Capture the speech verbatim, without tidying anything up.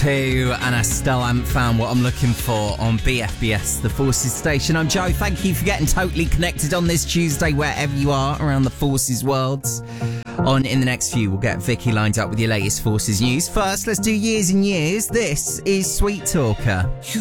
Who and I still haven't found what I'm looking for on B F B S, the Forces station. I'm Joe. Thank you for getting totally connected on this Tuesday, wherever you are around the Forces worlds. On in the next few, we'll get Vicky lined up with your latest Forces news. First, let's do years and years. This is Sweet Talker.